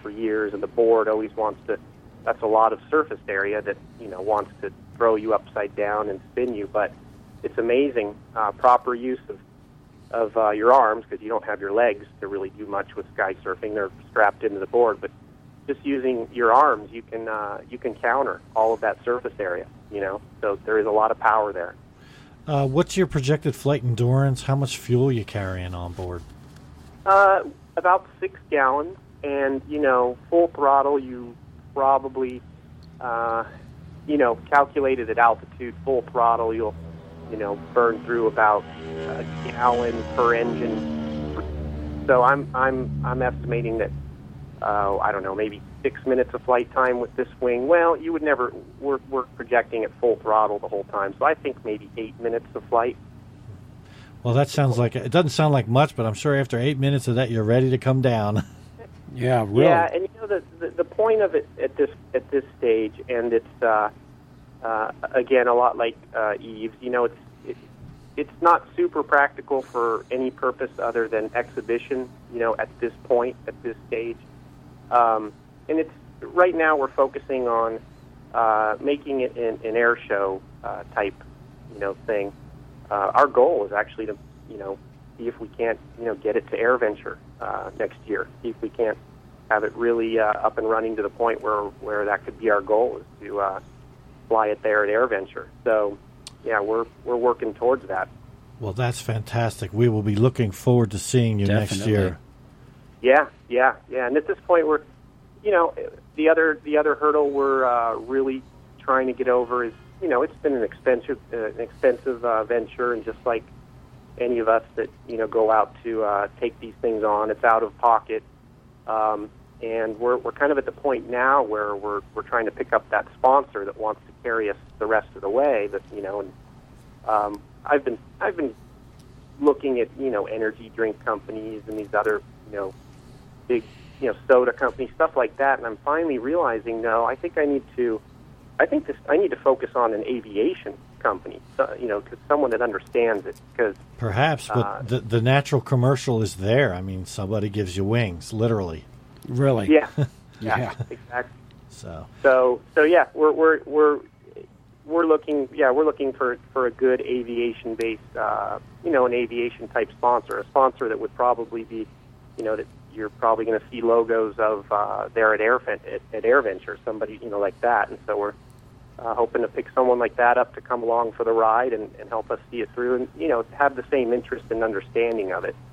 for years, and the board always wants to. That's a lot of surface area that wants to throw you upside down and spin you. But it's amazing proper use of your arms, because you don't have your legs to really do much with sky surfing. They're strapped into the board, but just using your arms, you can counter all of that surface area. So there is a lot of power there. What's your projected flight endurance? How much fuel are you carrying on board? About 6 gallons, and full throttle. You probably calculated at altitude, full throttle. You'll burn through about a gallon per engine. So I'm estimating that I don't know, maybe 6 minutes of flight time with this wing. Well, you would never. We're projecting at full throttle the whole time, so I think maybe 8 minutes of flight. Well, that sounds like it doesn't sound like much, but I'm sure after 8 minutes of that, you're ready to come down. Yeah, really. Yeah, and the point of it at this stage, and it's again a lot like Eve's. It's not super practical for any purpose other than exhibition. At this point, at this stage, and it's right now we're focusing on making it an air show type thing. Our goal is actually to see if we can't get it to AirVenture next year. See if we can't have it really up and running to the point where that could be our goal, is to fly it there at AirVenture. So yeah, we're working towards that. Well, that's fantastic. We will be looking forward to seeing you next year. Yeah. And at this point, we're the other hurdle we're really trying to get over is it's been an expensive venture, and just like any of us that go out to take these things on, it's out of pocket, and we're kind of at the point now where we're trying to pick up that sponsor that wants to carry us the rest of the way. That and I've been looking at energy drink companies and these other big soda companies, stuff like that, and I'm finally realizing I need to focus on an aviation company, because someone that understands it. Because perhaps, but the natural commercial is there. I mean, somebody gives you wings, literally. Really? Yeah. Yeah. Exactly. So yeah, we're looking for a good aviation based, an aviation type sponsor, a sponsor that would probably be, that you're probably going to see logos of there at AirVenture, somebody like that, and so we're hoping to pick someone like that up to come along for the ride and help us see it through, and have the same interest and understanding of it.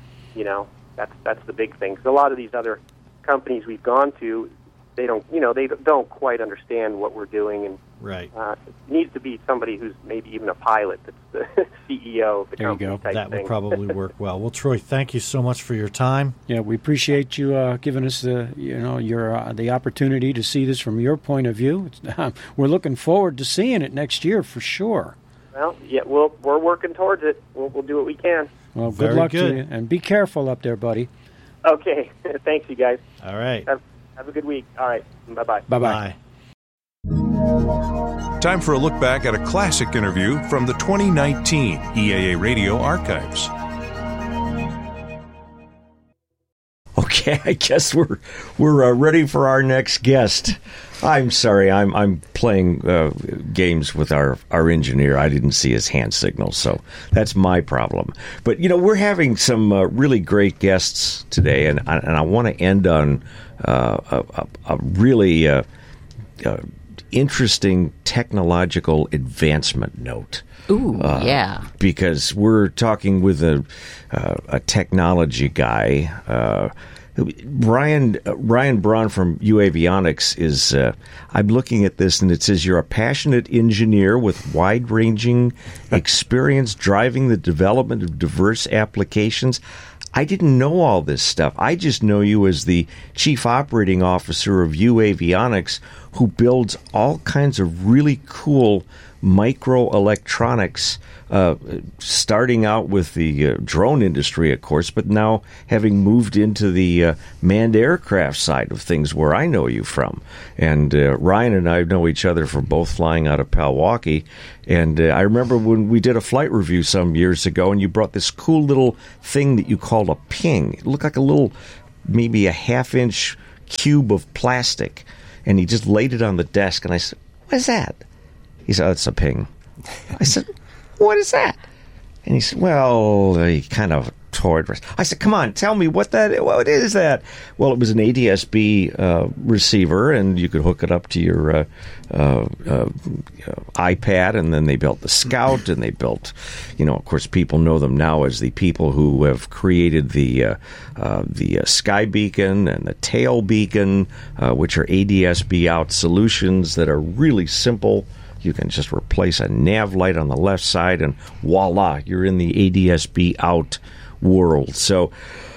That's the big thing. Because a lot of these other companies we've gone to, they don't quite understand what we're doing, and right. It needs to be somebody who's maybe even a pilot that's the CEO of the there company. You go. That would probably work well. Well, Troy, thank you so much for your time. Yeah, we appreciate you giving us the opportunity to see this from your point of view. We're looking forward to seeing it next year for sure. Well, yeah, we're working towards it. We'll do what we can. Well, good Very luck good. to you, and be careful up there, buddy. Okay, thanks, you guys. All right. Have a good week. All right, bye-bye. Bye-bye. Time for a look back at a classic interview from the 2019 EAA Radio archives. Okay, I guess we're ready for our next guest. I'm sorry, I'm playing games with our engineer. I didn't see his hand signal, so that's my problem. But we're having some really great guests today, and I want to end on a really interesting technological advancement note. Ooh, yeah. Because we're talking with a technology guy. Ryan Braun from UAvionics is, I'm looking at this and it says you're a passionate engineer with wide-ranging experience driving the development of diverse applications. I didn't know all this stuff. I just know you as the chief operating officer of UAvionics, who builds all kinds of really cool microelectronics, starting out with the drone industry, of course, but now having moved into the manned aircraft side of things, where I know you from. And Ryan and I know each other from both flying out of Palwaukee. And I remember when we did a flight review some years ago, and you brought this cool little thing that you called a ping. It looked like a little, maybe a half-inch cube of plastic, and he just laid it on the desk, and I said, "What is that?" He said, "Oh, it's a ping." I said, "What is that?" And he said, "Well," he kind of toward. I said, "Come on, tell me what is that?" Well, it was an ADS-B receiver, and you could hook it up to your iPad. And then they built the Scout, and they built, of course, people know them now as the people who have created the Sky Beacon and the Tail Beacon, which are ADS-B out solutions that are really simple. You can just replace a nav light on the left side, and voila, you're in the ADS-B out world. So,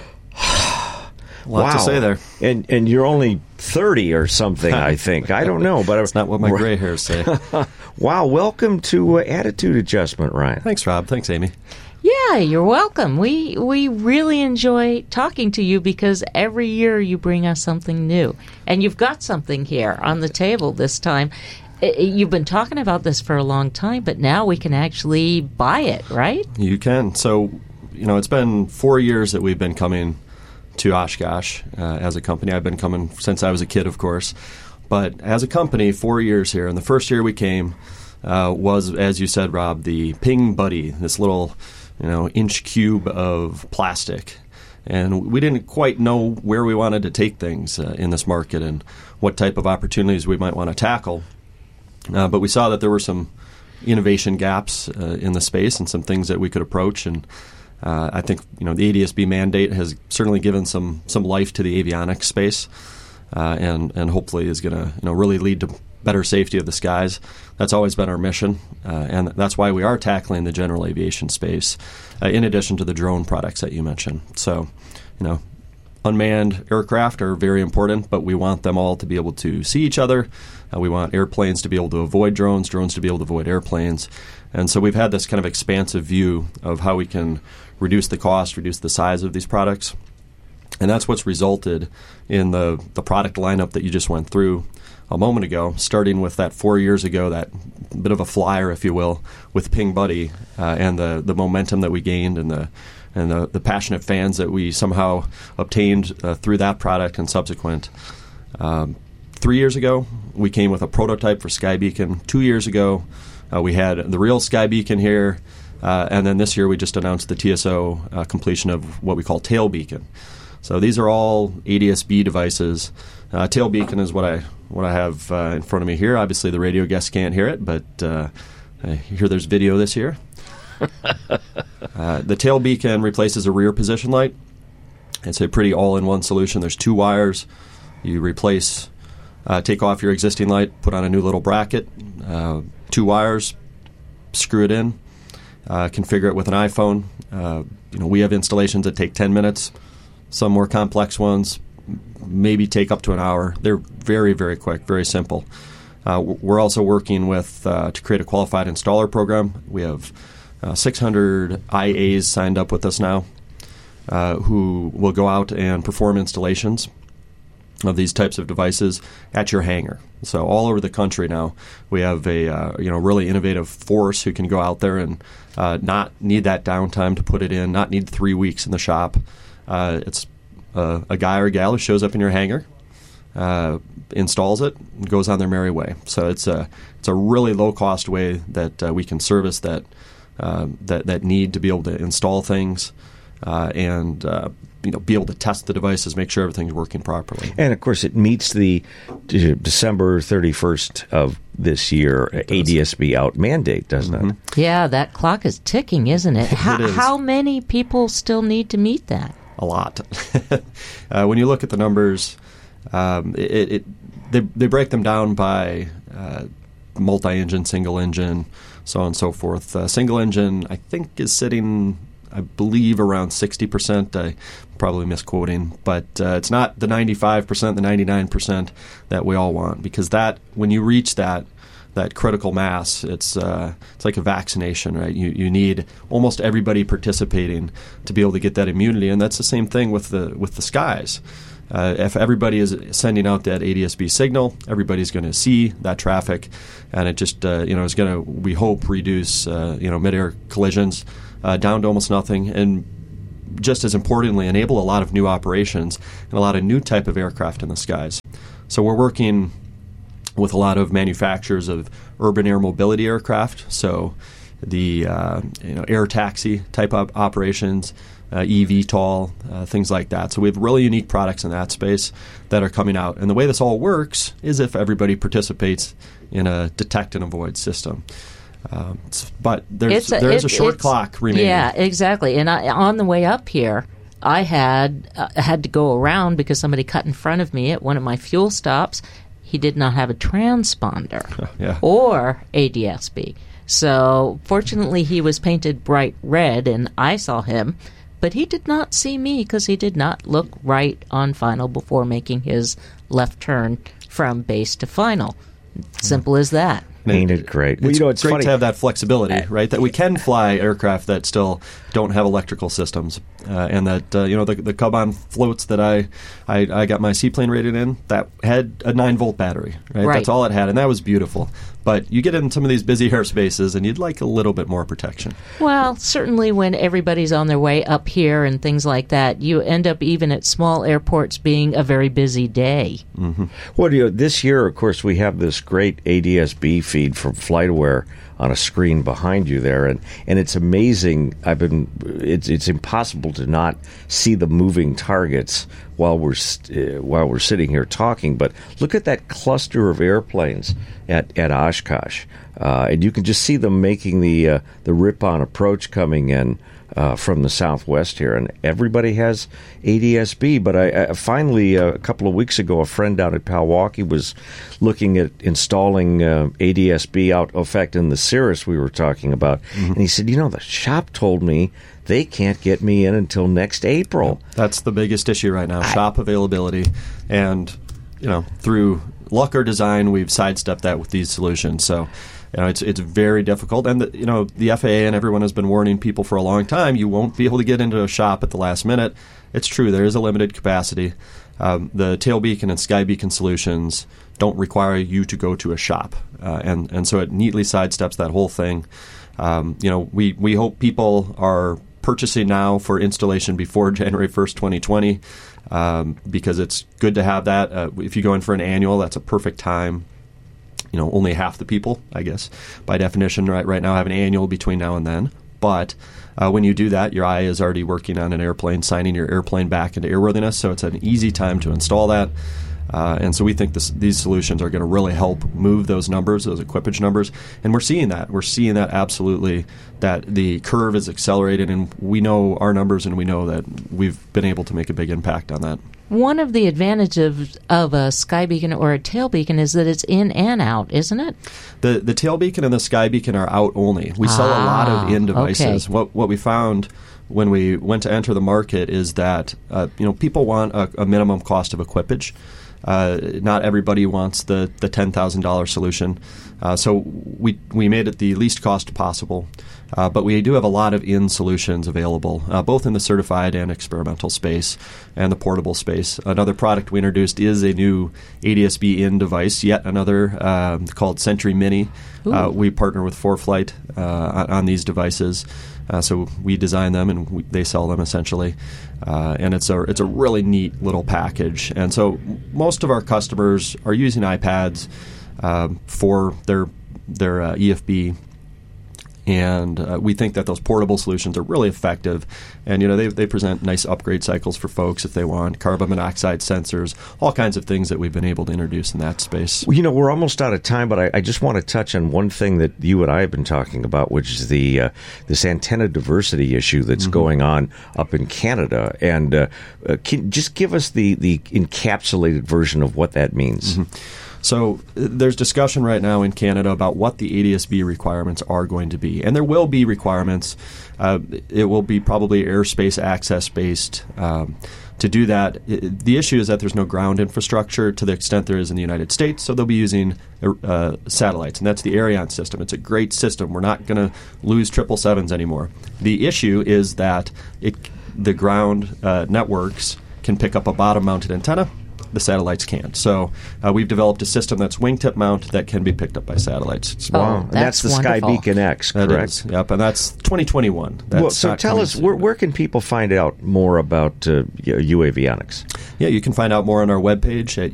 a lot to say there. And you're only 30 or something, I think. I don't know, but it's not what my gray hairs say. Wow, welcome to Attitude Adjustment, Ryan. Thanks, Rob. Thanks, Amy. Yeah, you're welcome. We really enjoy talking to you because every year you bring us something new. And you've got something here on the table this time. You've been talking about this for a long time, but now we can actually buy it, right? You can. So, it's been 4 years that we've been coming to Oshkosh as a company. I've been coming since I was a kid, of course. But as a company, 4 years here. And the first year we came was, as you said, Rob, the Ping Buddy, this little, inch cube of plastic. And we didn't quite know where we wanted to take things in this market and what type of opportunities we might want to tackle. But we saw that there were some innovation gaps in the space and some things that we could approach. And I think the ADS-B mandate has certainly given some life to the avionics space, and hopefully is going to really lead to better safety of the skies. That's always been our mission, and that's why we are tackling the general aviation space, in addition to the drone products that you mentioned. So, unmanned aircraft are very important, but we want them all to be able to see each other. We want airplanes to be able to avoid drones, drones to be able to avoid airplanes. And so we've had this kind of expansive view of how we can reduce the cost, reduce the size of these products. And that's what's resulted in the product lineup that you just went through a moment ago, starting with that 4 years ago, that bit of a flyer, if you will, with Ping Buddy, and the momentum that we gained and the passionate fans that we somehow obtained through that product and subsequent. 3 years ago, we came with a prototype for Sky Beacon. 2 years ago, we had the real Sky Beacon here. And then this year, we just announced the TSO completion of what we call Tail Beacon. So these are all ADS-B devices. Tail Beacon is what I have in front of me here. Obviously, the radio guests can't hear it, but I hear there's video this year. The Tail Beacon replaces a rear position light. It's a pretty all-in-one solution. There's 2 wires. You replace, take off your existing light, put on a new little bracket, 2 wires, screw it in, configure it with an iPhone. We have installations that take 10 minutes. Some more complex ones maybe take up to an hour. They're very, very quick, very simple. We're also working with to create a qualified installer program. We have 600 IAs signed up with us now who will go out and perform installations of these types of devices at your hangar. So all over the country now, we have a really innovative force who can go out there and not need that downtime to put it in, not need 3 weeks in the shop. It's a guy or a gal who shows up in your hangar, installs it, and goes on their merry way. So it's a really low cost way that we can service that need to be able to install things and be able to test the devices, make sure everything's working properly. And of course, it meets the December 31st of this year ADS-B out mandate, doesn't it? Yeah, that clock is ticking, isn't it? It is. How many people still need to meet that? A lot. When you look at the numbers, they break them down by multi-engine, single engine, so on and so forth. Single engine, I think, is sitting, I believe, around 60%. I probably misquoting, but it's not the 95%, the 99% that we all want, because that when you reach that critical mass, it's like a vaccination, right? You need almost everybody participating to be able to get that immunity, and that's the same thing with the skies. If everybody is sending out that ADS-B signal, everybody's going to see that traffic, and it just is going to, we hope, reduce mid-air collisions down to almost nothing. And just as importantly, enable a lot of new operations and a lot of new type of aircraft in the skies. So we're working with a lot of manufacturers of urban air mobility aircraft, so the air taxi type of operations, eVTOL, things like that. So we have really unique products in that space that are coming out. And the way this all works is if everybody participates in a detect and avoid system. But there's a short clock remaining. Yeah, exactly. And on the way up here, I had to go around because somebody cut in front of me at one of my fuel stops. He did not have a transponder or ADS-B. So fortunately, he was painted bright red, and I saw him. But he did not see me because he did not look right on final before making his left turn from base to final. Simple as that. Ain't it great? It's it's great funny to have that flexibility, right? That we can fly aircraft that still don't have electrical systems, and that the Cubon floats that I got my seaplane rated in, that had a 9-volt battery, right? That's all it had, and that was beautiful. But you get in some of these busy airspaces, and you'd like a little bit more protection. Well, certainly when everybody's on their way up here and things like that, you end up even at small airports being a very busy day. Mm-hmm. Well, this year, of course, we have this great ADS-B feed from FlightAware on a screen behind you there, and it's amazing. It's impossible to not see the moving targets while we're sitting here talking. But look at that cluster of airplanes at Oshkosh, and you can just see them making the Ripon approach coming in from the southwest here, and everybody has ADS-B. But I finally, a couple of weeks ago, a friend down at Palwaukee was looking at installing ADS-B out, in fact, in the Cirrus we were talking about, and he said, the shop told me they can't get me in until next April. That's the biggest issue right now, shop availability, and through luck or design, we've sidestepped that with these solutions. So it's very difficult, and the FAA and everyone has been warning people for a long time. You won't be able to get into a shop at the last minute. It's true, there is a limited capacity. The tail beacon and sky beacon solutions don't require you to go to a shop, and so it neatly sidesteps that whole thing. We hope people are purchasing now for installation before January 1st, 2020, because it's good to have that. If you go in for an annual, that's a perfect time. Only half the people, I guess, by definition, right now have an annual between now and then. But when you do that, your eye is already working on an airplane, signing your airplane back into airworthiness, so it's an easy time to install that. And so we think these solutions are going to really help move those numbers, those equipage numbers. And we're seeing that. We're seeing that absolutely, that the curve is accelerated, and we know our numbers, and we know that we've been able to make a big impact on that. One of the advantages of a sky beacon or a tail beacon is that it's in and out, isn't it? The tail beacon and the sky beacon are out only. We sell a lot of in devices. Okay. What we found when we went to enter the market is that people want a minimum cost of equipage. Not everybody wants the $10,000 solution, so we made it the least cost possible. But we do have a lot of in solutions available, both in the certified and experimental space and the portable space. Another product we introduced is a new ADS-B in device, yet another called Sentry Mini. We partner with ForeFlight on these devices. So we design them and they sell them essentially, and it's a really neat little package. And so most of our customers are using iPads for their EFB. And we think that those portable solutions are really effective. And, they present nice upgrade cycles for folks if they want, carbon monoxide sensors, all kinds of things that we've been able to introduce in that space. Well, we're almost out of time, but I just want to touch on one thing that you and I have been talking about, which is this antenna diversity issue that's going on up in Canada. And just give us the encapsulated version of what that means. Mm-hmm. So there's discussion right now in Canada about what the ADS-B requirements are going to be. And there will be requirements. It will be probably airspace access-based. To do that, the issue is that there's no ground infrastructure to the extent there is in the United States, so they'll be using satellites, and that's the Ariane system. It's a great system. We're not going to lose 777s anymore. The issue is that the ground networks can pick up a bottom-mounted antenna, the satellites can't. So we've developed a system that's wingtip mount that can be picked up by satellites. Wow. And that's the wonderful. Sky Beacon X, correct? That is, yep, and that's 2021. That's Well, so tell us, where can people find out more about UAVionics? Yeah, you can find out more on our webpage at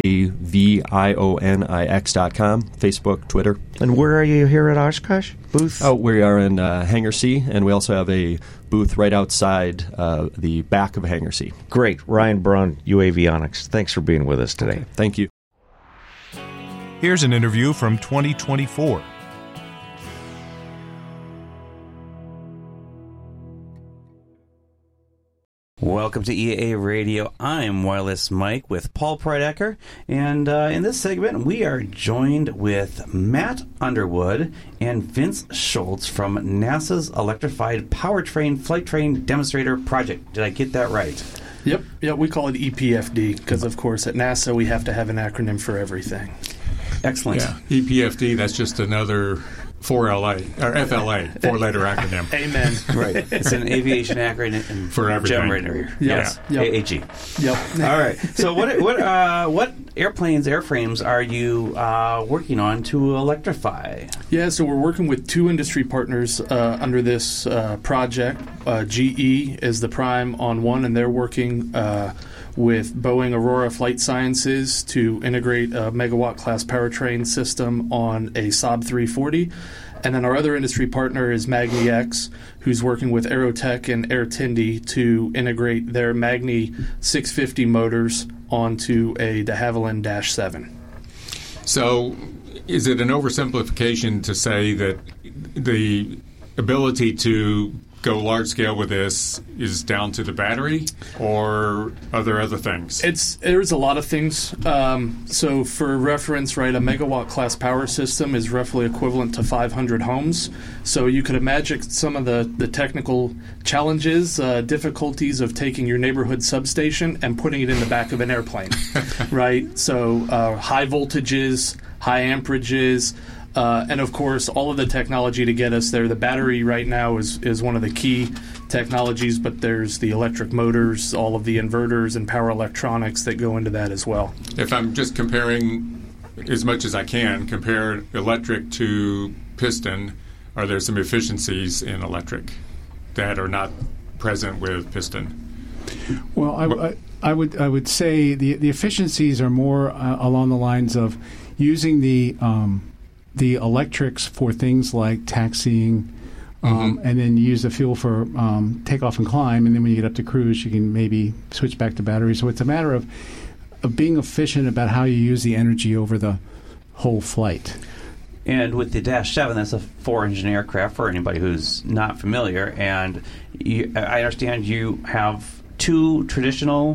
uavionix.com, Facebook, Twitter. And where are you here at Oshkosh? Booth? Oh, we are in Hangar C, and we also have a booth right outside the back of Hangar C. Great. Ryan Braun, UAVionics. Thanks for being with us today. Okay, thank you. Here's an interview from 2024. Welcome to EAA Radio. I'm Wireless Mike with Paul Prydecker, and in this segment we are joined with Matt Underwood and Vince Schultz from NASA's Electrified Powertrain Flight Train Demonstrator Project. Did I get that right? Yep, we call it EPFD because, of course, at NASA we have to have an acronym for everything. Excellent. Yeah, EPFD, that's just another 4LA, or FLA, four-letter acronym. Amen. Right. It's an aviation acronym For everything. Generator. Yes. Yep. AAG. Yep. All right. So what airplanes, airframes are you working on to electrify? Yeah, so we're working with two industry partners under this project. GE is the prime on one, and they're working with Boeing Aurora Flight Sciences to integrate a megawatt-class powertrain system on a Saab 340. And then our other industry partner is MagniX, who's working with Aerotech and Air Tindi to integrate their Magni 650 motors onto a de Havilland Dash 7. So is it an oversimplification to say that the ability to go large scale with this is down to the battery, or are there other things? There's a lot of things. So for reference, right, a megawatt class power system is roughly equivalent to 500 homes. So you could imagine some of the technical challenges, difficulties of taking your neighborhood substation and putting it in the back of an airplane, right? So high voltages, high amperages, and of course, all of the technology to get us there. The battery right now is one of the key technologies, but there's the electric motors, all of the inverters and power electronics that go into that as well. If I'm just comparing as much as I can, compare electric to piston, are there some efficiencies in electric that are not present with piston? Well, I would say the efficiencies are more along the lines of using the electrics for things like taxiing, and then use the fuel for takeoff and climb, and then when you get up to cruise, you can maybe switch back to battery. So it's a matter of being efficient about how you use the energy over the whole flight. And with the Dash 7, that's a 4-engine aircraft for anybody who's not familiar, and I understand you have two traditional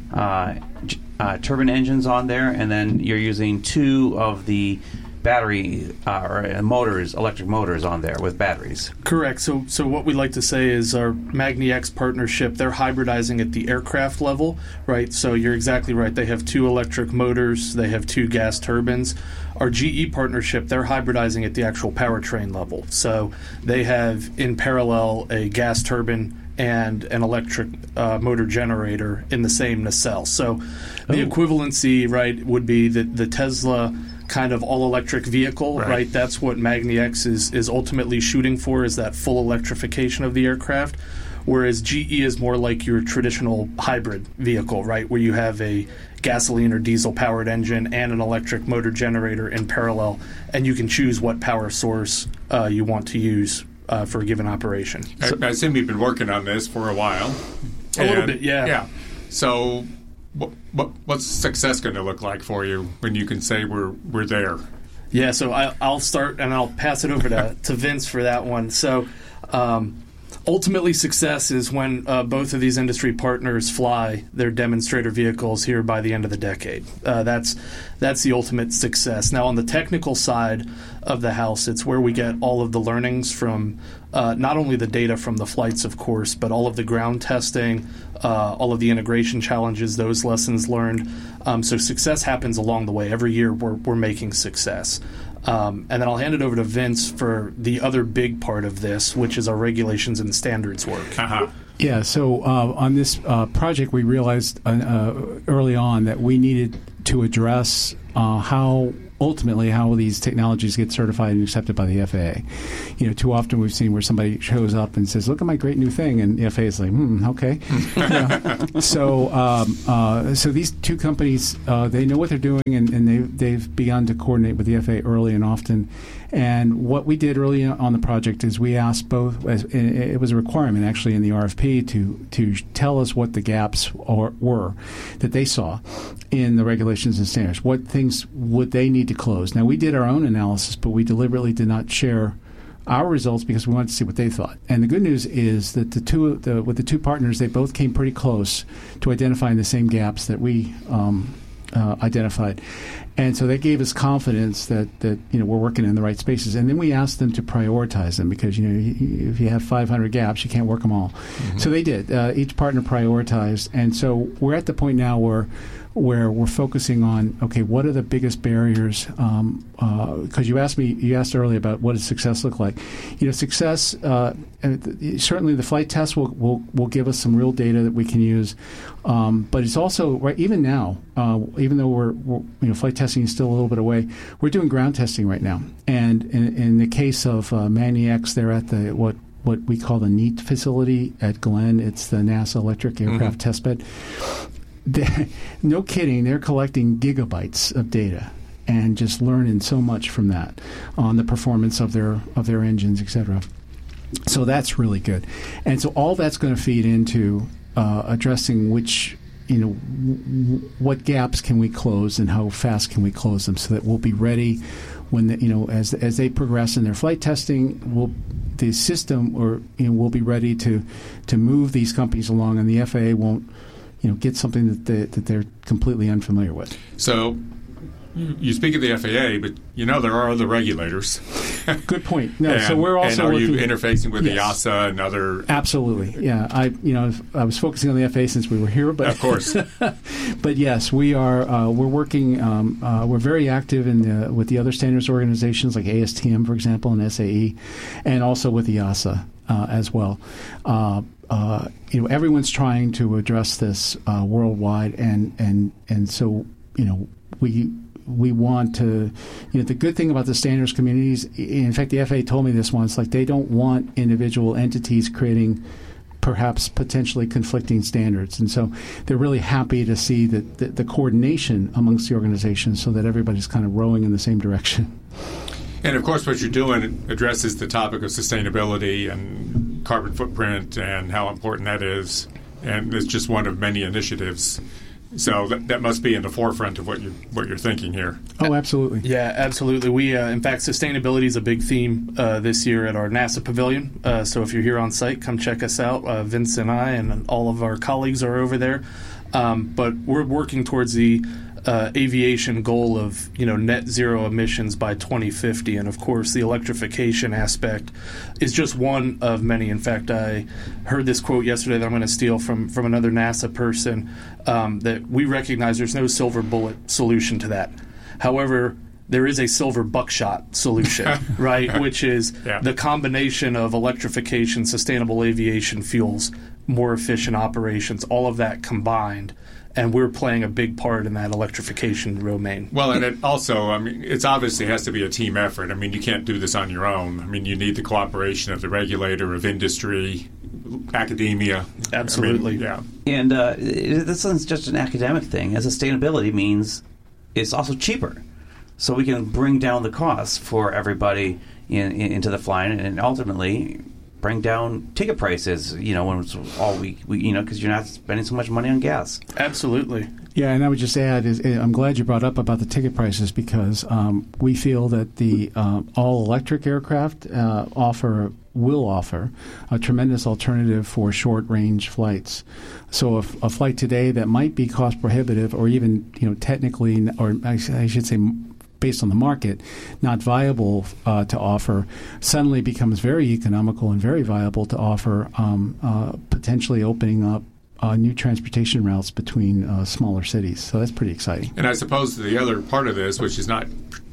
turbine engines on there, and then you're using two of the battery motors, electric motors on there with batteries. Correct. So what we like to say is our MagniX partnership, they're hybridizing at the aircraft level, right? So you're exactly right. They have two electric motors. They have two gas turbines. Our GE partnership, they're hybridizing at the actual powertrain level. So they have in parallel a gas turbine and an electric motor generator in the same nacelle. So the equivalency, right, would be the Tesla kind of all-electric vehicle, right? That's what MagniX is ultimately shooting for, is that full electrification of the aircraft, whereas GE is more like your traditional hybrid vehicle, right, where you have a gasoline or diesel-powered engine and an electric motor generator in parallel, and you can choose what power source you want to use for a given operation. I assume you've been working on this for a while. A little bit, yeah. Yeah. So what's success going to look like for you when you can say we're there? Yeah, so I'll start and I'll pass it over to Vince for that one. So ultimately, success is when both of these industry partners fly their demonstrator vehicles here by the end of the decade. That's the ultimate success. Now, on the technical side of the house, it's where we get all of the learnings from not only the data from the flights, of course, but all of the ground testing, all of the integration challenges, those lessons learned. So success happens along the way. Every year we're making success. And then I'll hand it over to Vince for the other big part of this, which is our regulations and standards work. Yeah, so on this project, we realized early on that we needed to address how these technologies get certified and accepted by the FAA. You know, too often we've seen where somebody shows up and says, "Look at my great new thing," and the FAA is like, "Okay." So these two companies, they know what they're doing, and they've begun to coordinate with the FAA early and often. And what we did early on the project is we asked both. It was a requirement actually in the RFP to tell us what the gaps were that they saw in the regulations and standards. What things would they need to close? Now, we did our own analysis, but we deliberately did not share our results because we wanted to see what they thought. And the good news is that with the two partners, they both came pretty close to identifying the same gaps that we identified. And so that gave us confidence that we're working in the right spaces. And then we asked them to prioritize them because if you have 500 gaps, you can't work them all. Mm-hmm. So they did. Each partner prioritized, and so we're at the point now where we're focusing on, okay, what are the biggest barriers? Because you asked earlier about what does success look like. Success, certainly the flight test will give us some real data that we can use. But it's also, right, even now, even though we're flight testing is still a little bit away, we're doing ground testing right now. And in the case of magniX, they're at the what we call the NEAT facility at Glenn. It's the NASA Electric Aircraft Testbed. No kidding, they're collecting gigabytes of data and just learning so much from that on the performance of their engines, etc. So that's really good. And so all that's going to feed into addressing what gaps can we close and how fast can we close them, so that we'll be ready when as they progress in their flight testing. The system will be ready to move these companies along, and the FAA won't get something that they're completely unfamiliar with. So you speak of the FAA, but there are other regulators. Good point. No, so we're also are you interfacing with the EASA and other? Absolutely. Yeah, I was focusing on the FAA since we were here, but of course. But yes, we are. We're working. We're very active with the other standards organizations like ASTM, for example, and SAE, and also with the EASA as well. Everyone's trying to address this worldwide, and so we want to. The good thing about the standards communities, in fact, the FAA told me this once, like they don't want individual entities creating perhaps potentially conflicting standards, and so they're really happy to see that the coordination amongst the organizations, so that everybody's kind of rowing in the same direction. And of course, what you're doing addresses the topic of sustainability and carbon footprint and how important that is. And it's just one of many initiatives. So that must be in the forefront of what you're thinking here. Oh, absolutely. Yeah, absolutely. We, in fact, sustainability is a big theme this year at our NASA Pavilion. So if you're here on site, come check us out. Vince and I and all of our colleagues are over there. But we're working towards the aviation goal of net zero emissions by 2050, and of course the electrification aspect is just one of many. In fact, I heard this quote yesterday that I'm going to steal from another NASA person, that we recognize there's no silver bullet solution to that. However, there is a silver buckshot solution, right? Which is the combination of electrification, sustainable aviation fuels, more efficient operations, all of that combined. And we're playing a big part in that electrification domain. Well, and it also, it's obviously has to be a team effort. You can't do this on your own. You need the cooperation of the regulator, of industry, academia. Absolutely. Yeah. And this isn't just an academic thing. As sustainability means it's also cheaper. So we can bring down the costs for everybody into the flying, and ultimately bring down ticket prices, when it's all because you're not spending so much money on gas. Absolutely. Yeah, and I would just add, I'm glad you brought up about the ticket prices, because we feel that the all-electric aircraft will offer a tremendous alternative for short-range flights. So a flight today that might be cost-prohibitive, or even technically, or I should say, based on the market, not viable to offer, suddenly becomes very economical and very viable to offer, potentially opening up new transportation routes between smaller cities. So that's pretty exciting. And I suppose the other part of this, which is not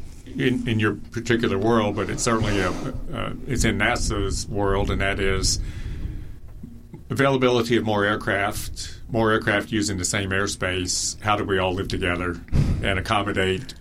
in your particular world, but it's certainly it's in NASA's world, and that is availability of more aircraft using the same airspace. How do we all live together and accommodate,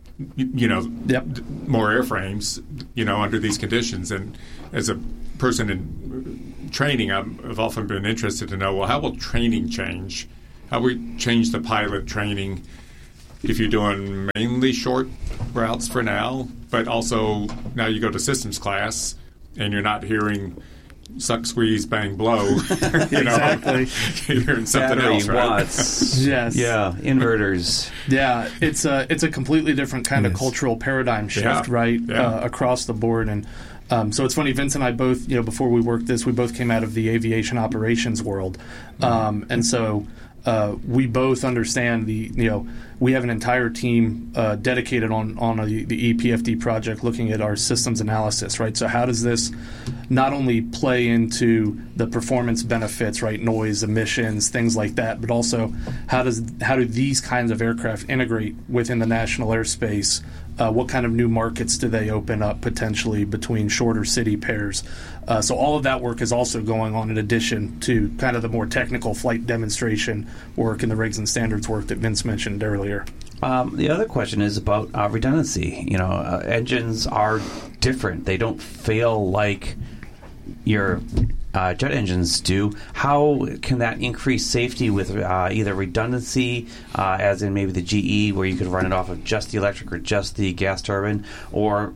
more airframes, under these conditions? And as a person in training, I've often been interested to know, well, how will training change? How we change the pilot training if you're doing mainly short routes for now, but also now you go to systems class and you're not hearing suck, squeeze, bang, blow. Exactly. You're hearing something Battery else, right? watts. Yes. Yeah, inverters. Yeah, it's a completely different kind of cultural paradigm shift, right, across the board. And so it's funny, Vince and I both, before we worked this, we both came out of the aviation operations world. And so we both understand we have an entire team dedicated on the EPFD project looking at our systems analysis, right? So how does this not only play into the performance benefits, right, noise, emissions, things like that, but also how do these kinds of aircraft integrate within the national airspace? What kind of new markets do they open up potentially between shorter city pairs? So all of that work is also going on in addition to kind of the more technical flight demonstration work and the regs and standards work that Vince mentioned earlier. The other question is about redundancy. Engines are different. They don't fail like your jet engines do. How can that increase safety with either redundancy, as in maybe the GE, where you could run it off of just the electric or just the gas turbine, or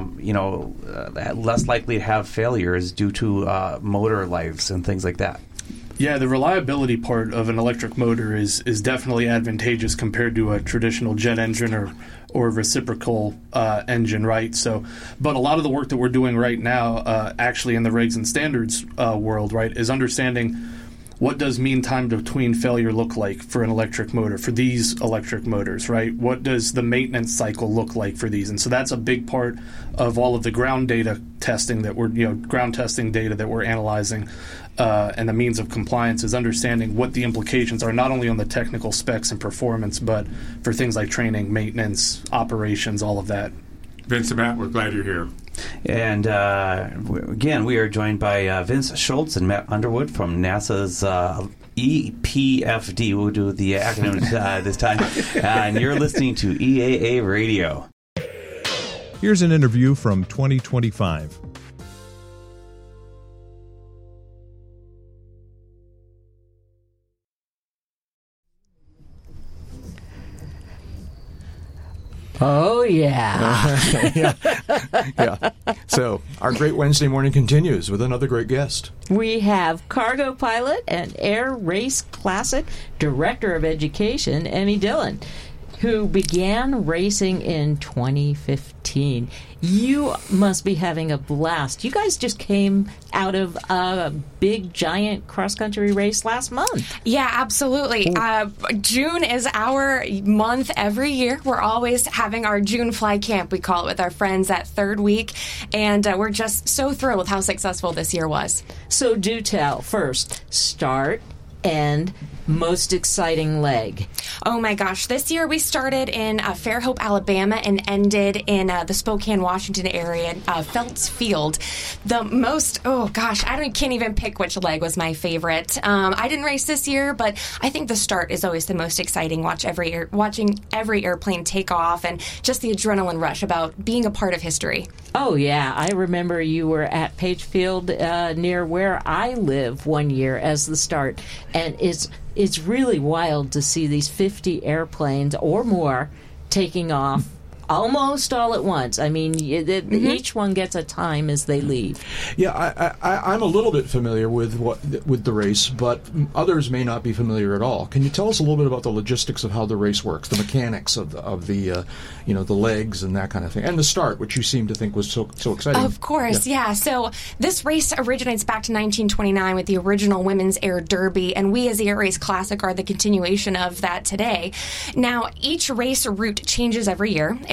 less likely to have failures due to motor lives and things like that? Yeah, the reliability part of an electric motor is definitely advantageous compared to a traditional jet engine or reciprocal engine, right? So, but a lot of the work that we're doing right now, actually in the regs and standards world, right, is understanding what does mean time between failure look like for an electric motor, for these electric motors, right? What does the maintenance cycle look like for these? And so that's a big part of all of the ground data testing that we're, ground testing data that we're analyzing. And the means of compliance is understanding what the implications are, not only on the technical specs and performance, but for things like training, maintenance, operations, all of that. Vince and Matt, we're glad you're here. And again, we are joined by Vince Schultz and Matt Underwood from NASA's EPFD. We'll do the acronym this time. And you're listening to EAA Radio. Here's an interview from 2025. Oh, yeah. Yeah. So our great Wednesday morning continues with another great guest. We have cargo pilot and Air Race Classic Director of Education, Emmy Dillon, who began racing in 2015. You must be having a blast. You guys just came out of a big, giant cross-country race last month. Yeah, absolutely. June is our month every year. We're always having our June fly camp, we call it, with our friends that third week. And we're just so thrilled with how successful this year was. So do tell. First, start, end, most exciting leg. Oh my gosh. This year we started in Fairhope, Alabama and ended in the Spokane, Washington area, Felts Field. The most, can't even pick which leg was my favorite. I didn't race this year, but I think the start is always the most exciting. Watching every airplane take off and just the adrenaline rush about being a part of history. Oh, yeah. I remember you were at Page Field near where I live one year as the start. And it's really wild to see these 50 airplanes or more taking off almost all at once. I mean, each one gets a time as they leave. Yeah, I'm a little bit familiar with the race, but others may not be familiar at all. Can you tell us a little bit about the logistics of how the race works, the mechanics of the legs and that kind of thing, and the start, which you seem to think was so exciting? Of course, yeah. So this race originates back to 1929 with the original Women's Air Derby, and we as the Air Race Classic are the continuation of that today. Now, each race route changes every year.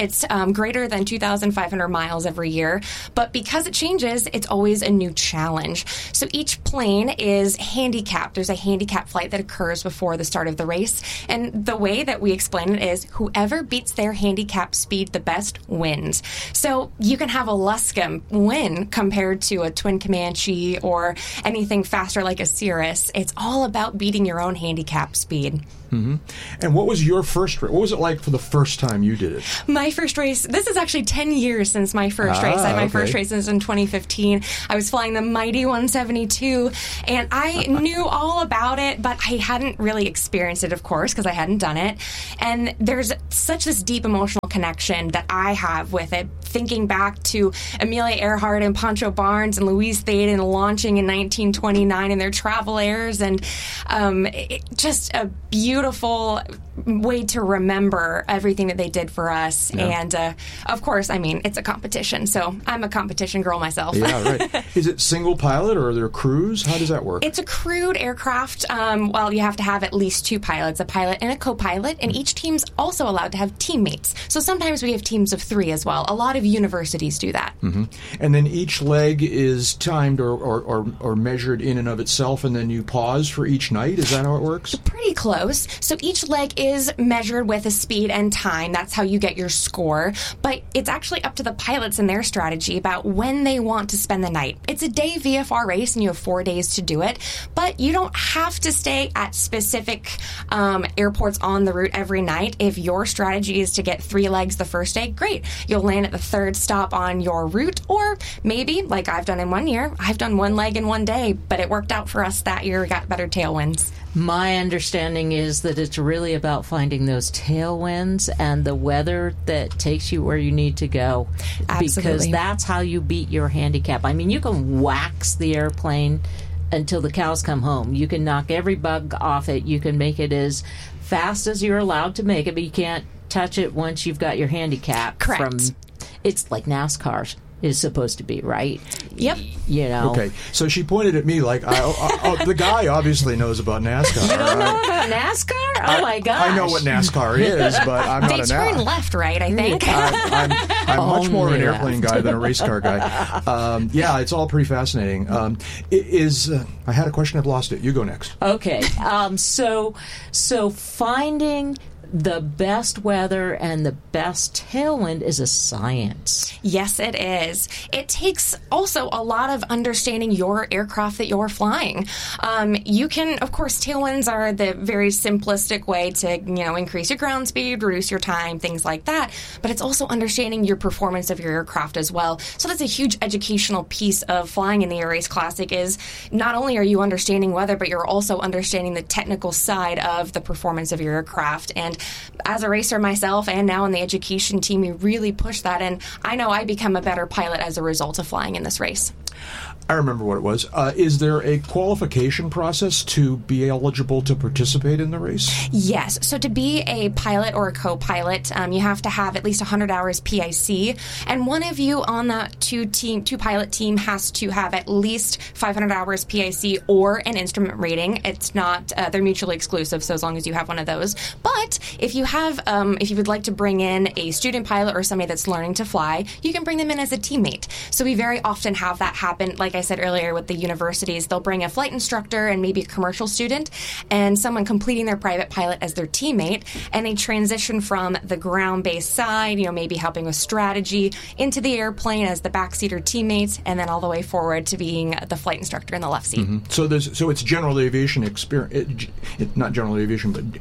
It's greater than 2,500 miles every year, but because it changes, it's always a new challenge. So each plane is handicapped. There's a handicap flight that occurs before the start of the race, and the way that we explain it is whoever beats their handicap speed the best wins. So you can have a Luscombe win compared to a Twin Comanche or anything faster like a Cirrus. It's all about beating your own handicap speed. Mm-hmm. And what was your first race? What was it like for the first time you did it? My first race, this is actually 10 years since my first race. My first race was in 2015. I was flying the Mighty 172, and I knew all about it, but I hadn't really experienced it, of course, because I hadn't done it. And there's such this deep emotional connection that I have with it, thinking back to Amelia Earhart and Pancho Barnes and Louise Thaden launching in 1929 in their Travel Airs, and just a beautiful way to remember everything that they did for us. Yeah. And of course, I mean, it's a competition, so I'm a competition girl myself. Yeah, right. Is it single pilot or are there crews? How does that work? It's a crewed aircraft. Well, you have to have at least two pilots, a pilot and a co-pilot, and each team's also allowed to have teammates. So sometimes we have teams of 3 as well. A lot of universities do that. Mm-hmm. And then each leg is timed or measured in and of itself, and then you pause for each night? Is that how it works? Pretty close. So each leg is measured with a speed and time. That's how you get your score. But it's actually up to the pilots and their strategy about when they want to spend the night. It's a day VFR race, and you have 4 days to do it. But you don't have to stay at specific airports on the route every night. If your strategy is to get 3 legs the first day, great. You'll land at the 3rd stop on your route. Or maybe, like I've done in 1 year, I've done 1 leg in 1 day, but it worked out for us that year. We got better tailwinds. My understanding is that it's really about finding those tailwinds and the weather that takes you where you need to go. Absolutely. Because that's how you beat your handicap. I mean, you can wax the airplane until the cows come home. You can knock every bug off it. You can make it as fast as you're allowed to make it, but you can't touch it once you've got your handicap. Correct. It's like NASCAR is supposed to be, right? Yep. You know. Okay, so she pointed at me like, the guy obviously knows about NASCAR. You don't know about NASCAR? Oh, my gosh. I know what NASCAR is, but I'm not a NASCAR. They turn left, right, I think. I'm much more of an airplane guy than a race car guy. Yeah, it's all pretty fascinating. I had a question, I've lost it. You go next. Okay. So finding the best weather and the best tailwind is a science. Yes, it is. It takes also a lot of understanding your aircraft that you're flying. You can, of course, tailwinds are the very simplistic way to, increase your ground speed, reduce your time, things like that. But it's also understanding your performance of your aircraft as well. So that's a huge educational piece of flying in the Air Race Classic is not only are you understanding weather, but you're also understanding the technical side of the performance of your aircraft. And as a racer myself and now in the education team, we really push that, and I know I become a better pilot as a result of flying in this race. I remember what it was. Is there a qualification process to be eligible to participate in the race? Yes. So to be a pilot or a co-pilot, you have to have at least 100 hours PIC, and one of you on that two-pilot team has to have at least 500 hours PIC or an instrument rating. It's not; they're mutually exclusive. So as long as you have one of those. But if you have, if you would like to bring in a student pilot or somebody that's learning to fly, you can bring them in as a teammate. So we very often have that happen. Like I said earlier with the universities, they'll bring a flight instructor and maybe a commercial student and someone completing their private pilot as their teammate, and they transition from the ground-based side, maybe helping with strategy, into the airplane as the backseater teammates, and then all the way forward to being the flight instructor in the left seat. Mm-hmm. So it's general aviation experience, not general aviation, but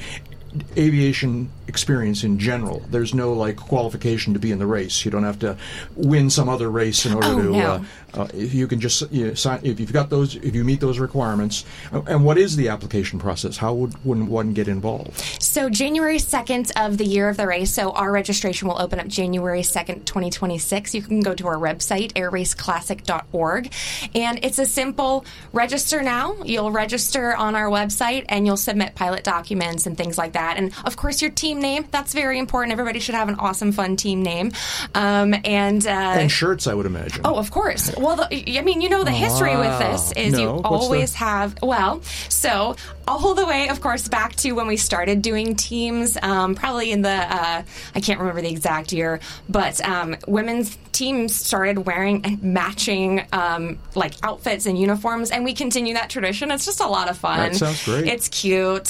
aviation experience in general. There's no qualification to be in the race. You don't have to win some other race in order to. No. If you can just sign, if you've got those, if you meet those requirements. And what is the application process? How would one get involved? So January 2nd of the year of the race. So our registration will open up January 2nd, 2026. You can go to our website, airraceclassic.org, and it's a simple register now. You'll register on our website and you'll submit pilot documents and things like that. that. And of course, your team name, that's very important. Everybody should have an awesome, fun team name. And shirts, I would imagine. Oh, of course. Well, the history with this is you always have, so all the way, of course, back to when we started doing teams, probably in the, I can't remember the exact year, but women's teams started wearing matching outfits and uniforms, and we continue that tradition. It's just a lot of fun. That sounds great. It's cute.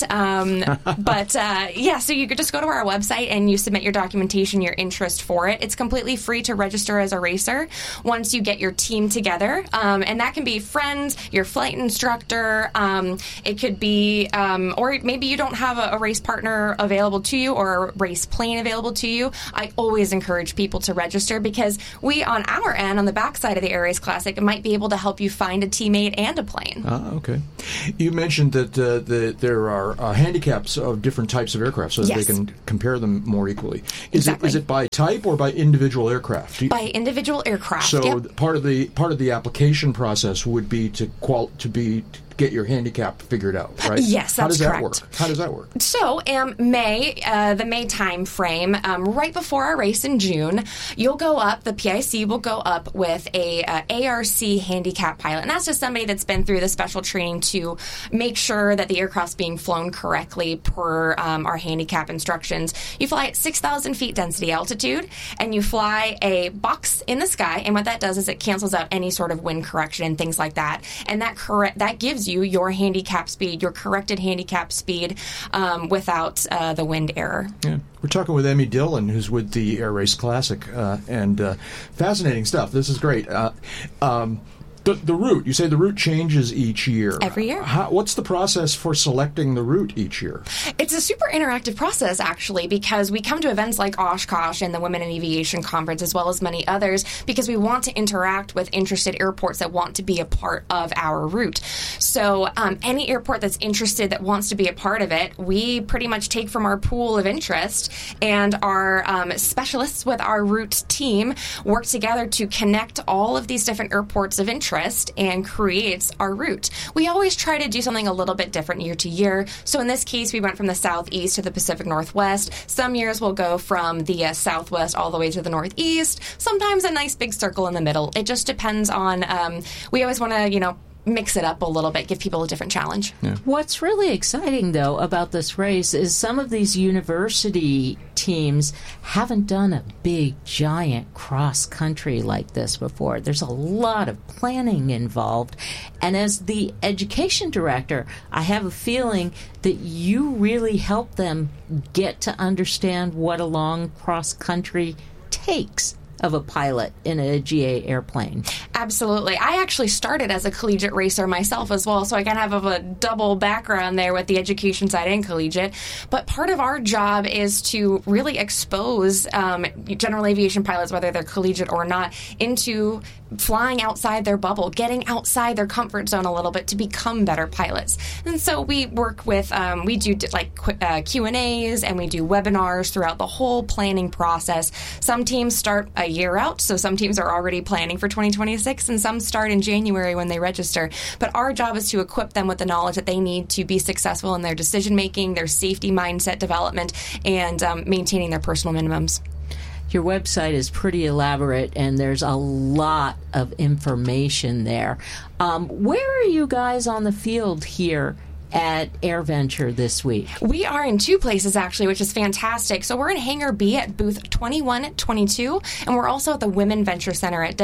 So you could just go to our website and you submit your documentation, your interest for it. It's completely free to register as a racer once you get your team together. And that can be friends, your flight instructor. It could be, or maybe you don't have a race partner available to you or a race plane available to you. I always encourage people to register because we, on our end, on the backside of the Air Race Classic, might be able to help you find a teammate and a plane. Okay. You mentioned that there are handicaps of different types of aircraft so that they can compare them more equally. Is it by type or by individual aircraft? By individual aircraft. So part of the application process would be to get your handicap figured out, right? Yes, that's correct. How does that work? So, the May time frame, right before our race in June, you'll go up, the PIC will go up with a ARC handicap pilot. And that's just somebody that's been through the special training to make sure that the aircraft's being flown correctly per our handicap instructions. You fly at 6,000 feet density altitude, and you fly a box in the sky, and what that does is it cancels out any sort of wind correction and things like that. And that gives you your handicap speed, your corrected handicap speed, without the wind error. Yeah. We're talking with Emmy Dillon, who's with the Air Race Classic, and fascinating stuff. This is great. The route, you say the route changes each year. Every year. What's the process for selecting the route each year? It's a super interactive process, actually, because we come to events like Oshkosh and the Women in Aviation Conference, as well as many others, because we want to interact with interested airports that want to be a part of our route. So any airport that's interested that wants to be a part of it, we pretty much take from our pool of interest, and our specialists with our route team work together to connect all of these different airports of interest and creates our route. We always try to do something a little bit different year to year. So in this case, we went from the southeast to the Pacific Northwest. Some years we'll go from the southwest all the way to the northeast. Sometimes a nice big circle in the middle. It just depends on, we always want to, mix it up a little bit, give people a different challenge. Yeah. What's really exciting, though, about this race is some of these university teams haven't done a big, giant cross-country like this before. There's a lot of planning involved. And as the education director, I have a feeling that you really help them get to understand what a long cross-country takes of a pilot in a GA airplane. Absolutely. I actually started as a collegiate racer myself as well, so I kind of have a double background there with the education side and collegiate. But part of our job is to really expose general aviation pilots, whether they're collegiate or not, into flying outside their bubble, getting outside their comfort zone a little bit to become better pilots. And so we work with, we do Q&As, and we do webinars throughout the whole planning process. Some teams start a year out, so some teams are already planning for 2026, and some start in January when they register. But our job is to equip them with the knowledge that they need to be successful in their decision-making, their safety mindset development, and maintaining their personal minimums. Your website is pretty elaborate, and there's a lot of information there. Where are you guys on the field here at AirVenture this week? We are in two places, actually, which is fantastic. So we're in Hangar B at booth 2122, and we're also at the Women Venture Center at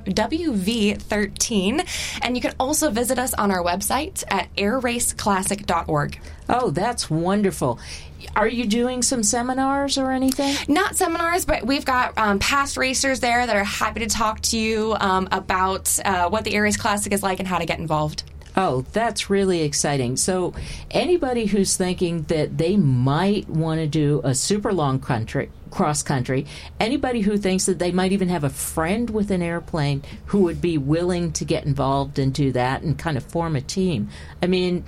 WV13. And you can also visit us on our website at airraceclassic.org. Oh, that's wonderful. Are you doing some seminars or anything? Not seminars, but we've got past racers there that are happy to talk to you about what the Air Race Classic is like and how to get involved. Oh, that's really exciting. So anybody who's thinking that they might want to do a super long cross-country, anybody who thinks that they might even have a friend with an airplane who would be willing to get involved and do that and kind of form a team. I mean,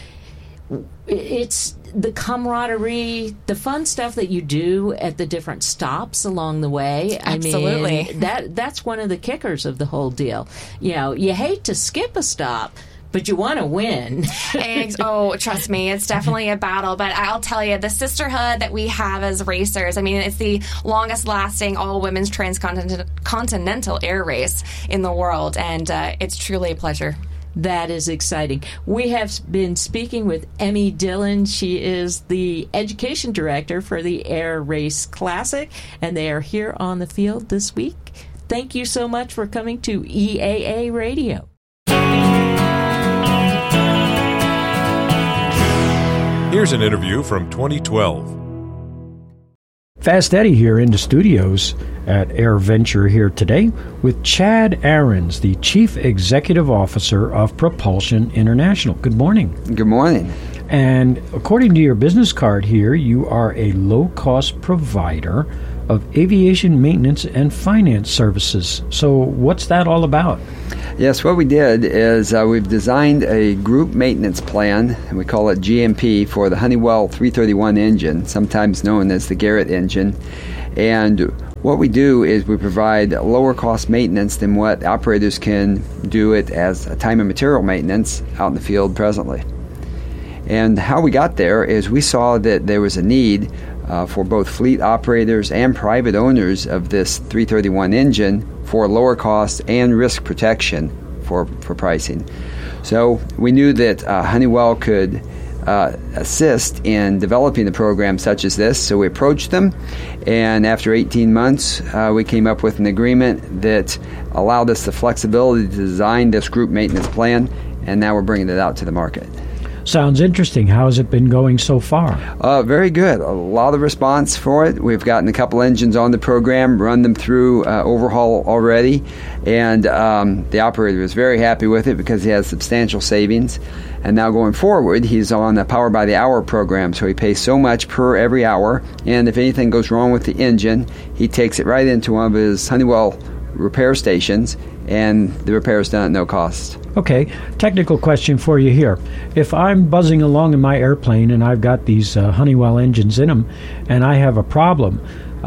it's the camaraderie, the fun stuff that you do at the different stops along the way. Absolutely. I mean, that's one of the kickers of the whole deal. You know, you hate to skip a stop, But you want to win. Oh, trust me, it's definitely a battle. But I'll tell you, the sisterhood that we have as racers, I mean, it's the longest-lasting all-women's transcontinental air race in the world, and it's truly a pleasure. That is exciting. We have been speaking with Emmy Dillon. She is the education director for the Air Race Classic, and they are here on the field this week. Thank you so much for coming to EAA Radio. Here's an interview from 2012. Fast Eddie here in the studios at Air Venture here today with Chad Ahrens, the Chief Executive Officer of Propulsion International. Good morning. Good morning. And according to your business card here, you are a low-cost provider of aviation maintenance and finance services. So what's that all about? Yes, what we did is we've designed a group maintenance plan, and we call it GMP, for the Honeywell 331 engine, sometimes known as the Garrett engine. And what we do is we provide lower cost maintenance than what operators can do it as a time and material maintenance out in the field presently. And how we got there is we saw that there was a need for both fleet operators and private owners of this 331 engine for lower cost and risk protection for pricing. So we knew that Honeywell could assist in developing a program such as this, so we approached them, and after 18 months we came up with an agreement that allowed us the flexibility to design this group maintenance plan, and now we're bringing it out to the market. Sounds interesting. How has it been going so far? Very good. A lot of response for it. We've gotten a couple engines on the program, run them through overhaul already, and the operator is very happy with it because he has substantial savings. And now going forward, he's on a Power by the Hour program, so he pays so much per every hour, and if anything goes wrong with the engine, he takes it right into one of his Honeywell repair stations, and the repair is done at no cost. Okay, technical question for you here. If I'm buzzing along in my airplane and I've got these Honeywell engines in them and I have a problem,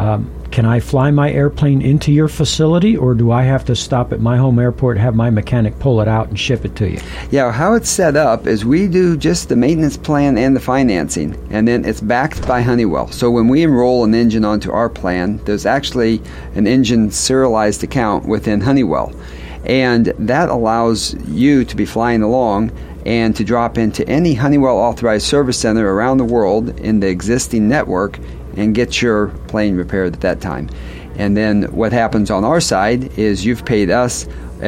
can I fly my airplane into your facility, or do I have to stop at my home airport, have my mechanic pull it out and ship it to you? Yeah, how it's set up is we do just the maintenance plan and the financing, and then it's backed by Honeywell. So when we enroll an engine onto our plan, there's actually an engine serialized account within Honeywell. And that allows you to be flying along and to drop into any Honeywell authorized service center around the world in the existing network and get your plane repaired at that time. And then what happens on our side is you've paid us